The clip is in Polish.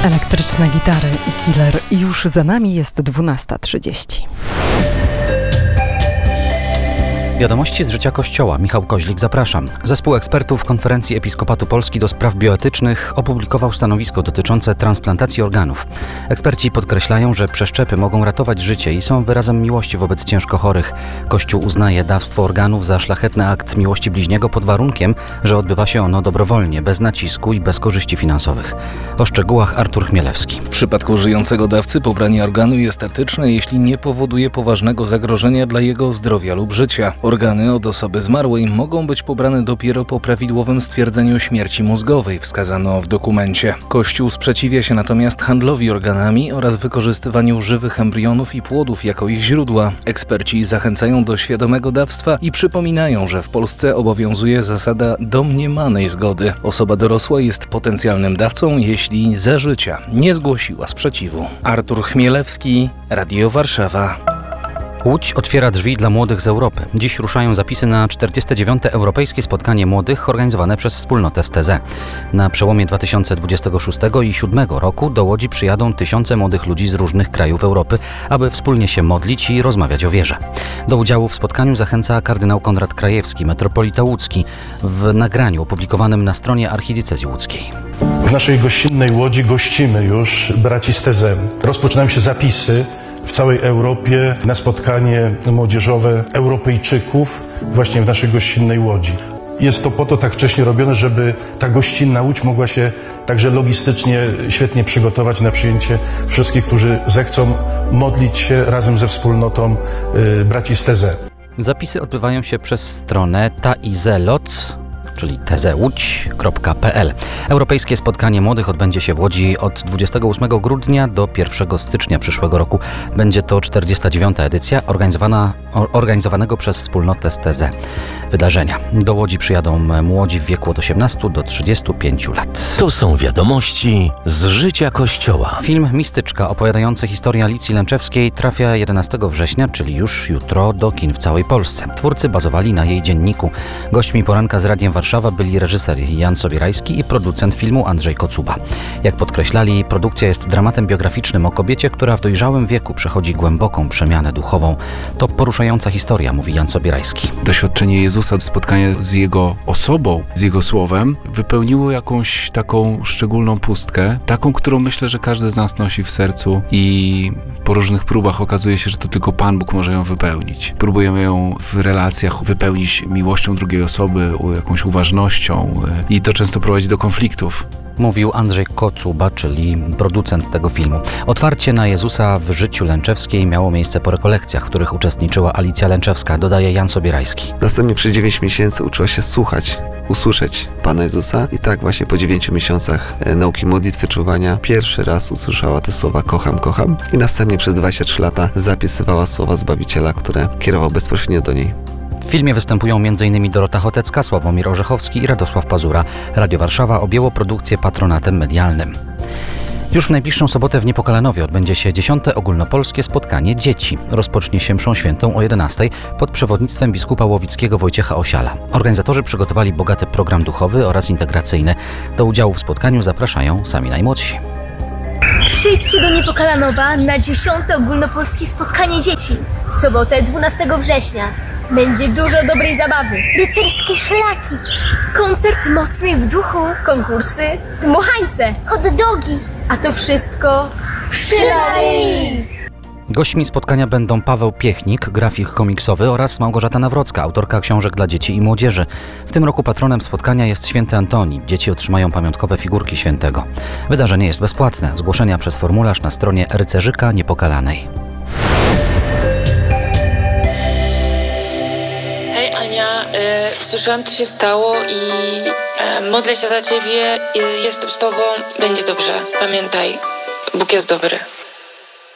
Elektryczne gitary i killer. Już za nami jest 12:30. Wiadomości z życia Kościoła. Michał Koźlik, zapraszam. Zespół ekspertów Konferencji Episkopatu Polski do spraw bioetycznych opublikował stanowisko dotyczące transplantacji organów. Eksperci podkreślają, że przeszczepy mogą ratować życie i są wyrazem miłości wobec ciężko chorych. Kościół uznaje dawstwo organów za szlachetny akt miłości bliźniego pod warunkiem, że odbywa się ono dobrowolnie, bez nacisku i bez korzyści finansowych. O szczegółach Artur Chmielewski. W przypadku żyjącego dawcy pobranie organu jest etyczne, jeśli nie powoduje poważnego zagrożenia dla jego zdrowia lub życia. Organy od osoby zmarłej mogą być pobrane dopiero po prawidłowym stwierdzeniu śmierci mózgowej, wskazano w dokumencie. Kościół sprzeciwia się natomiast handlowi organami oraz wykorzystywaniu żywych embrionów i płodów jako ich źródła. Eksperci zachęcają do świadomego dawstwa i przypominają, że w Polsce obowiązuje zasada domniemanej zgody. Osoba dorosła jest potencjalnym dawcą, jeśli za życia nie zgłosiła sprzeciwu. Artur Chmielewski, Radio Warszawa. Łódź otwiera drzwi dla młodych z Europy. Dziś ruszają zapisy na 49. Europejskie Spotkanie Młodych organizowane przez wspólnotę STZ. Na przełomie 2026 i 2027 roku do Łodzi przyjadą tysiące młodych ludzi z różnych krajów Europy, aby wspólnie się modlić i rozmawiać o wierze. Do udziału w spotkaniu zachęca kardynał Konrad Krajewski, metropolita łódzki, w nagraniu opublikowanym na stronie archidiecezji łódzkiej. W naszej gościnnej Łodzi gościmy już braci z TZ. Rozpoczynają się zapisy w całej Europie na spotkanie młodzieżowe Europejczyków właśnie w naszej gościnnej Łodzi. Jest to po to tak wcześnie robione, żeby ta gościnna Łódź mogła się także logistycznie świetnie przygotować na przyjęcie wszystkich, którzy zechcą modlić się razem ze wspólnotą braci z TZ. Zapisy odbywają się przez stronę taizeloc, czyli tzłódź.pl. Europejskie Spotkanie Młodych odbędzie się w Łodzi od 28 grudnia do 1 stycznia przyszłego roku. Będzie to 49. edycja organizowanego przez wspólnotę STZ wydarzenia. Do Łodzi przyjadą młodzi w wieku od 18 do 35 lat. To są wiadomości z życia Kościoła. Film Mistyczka opowiadający historię Alicji Lęczewskiej trafia 11 września, czyli już jutro, do kin w całej Polsce. Twórcy bazowali na jej dzienniku. Gośćmi poranka z Radiem Warszawa byli reżyser Jan Sobierajski i producent filmu Andrzej Kocuba. Jak podkreślali, produkcja jest dramatem biograficznym o kobiecie, która w dojrzałym wieku przechodzi głęboką przemianę duchową. To poruszająca historia, mówi Jan Sobierajski. Doświadczenie Jezusa, spotkanie z Jego osobą, z Jego słowem, wypełniło jakąś taką szczególną pustkę, taką, którą myślę, że każdy z nas nosi w sercu i po różnych próbach okazuje się, że to tylko Pan Bóg może ją wypełnić. Próbujemy ją w relacjach wypełnić miłością drugiej osoby, jakąś uważnością i to często prowadzi do konfliktów. Mówił Andrzej Kocuba, czyli producent tego filmu. Otwarcie na Jezusa w życiu Lęczewskiej miało miejsce po rekolekcjach, w których uczestniczyła Alicja Lęczewska, dodaje Jan Sobierajski. Następnie przez 9 miesięcy uczyła się słuchać, usłyszeć Pana Jezusa i tak właśnie po 9 miesiącach nauki modlitwy, czuwania pierwszy raz usłyszała te słowa kocham, kocham i następnie przez 23 lata zapisywała słowa Zbawiciela, które kierował bezpośrednio do niej. W filmie występują m.in. Dorota Chotecka, Sławomir Orzechowski i Radosław Pazura. Radio Warszawa objęło produkcję patronatem medialnym. Już w najbliższą sobotę w Niepokalanowie odbędzie się 10. ogólnopolskie spotkanie dzieci. Rozpocznie się mszą świętą o 11 pod przewodnictwem biskupa łowickiego Wojciecha Osiala. Organizatorzy przygotowali bogaty program duchowy oraz integracyjny. Do udziału w spotkaniu zapraszają sami najmłodsi. Przyjdźcie do Niepokalanowa na 10. ogólnopolskie spotkanie dzieci. W sobotę 12 września. Będzie dużo dobrej zabawy. Rycerskie szlaki. Koncert mocny w duchu. Konkursy. Dmuchańce. Hot dogi. A to wszystko przy Maryi. Gośćmi spotkania będą Paweł Piechnik, grafik komiksowy oraz Małgorzata Nawrocka, autorka książek dla dzieci i młodzieży. W tym roku patronem spotkania jest święty Antoni. Dzieci otrzymają pamiątkowe figurki świętego. Wydarzenie jest bezpłatne. Zgłoszenia przez formularz na stronie Rycerzyka Niepokalanej. Hej Ania, słyszałam co się stało i modlę się za ciebie, jestem z tobą, będzie dobrze. Pamiętaj, Bóg jest dobry.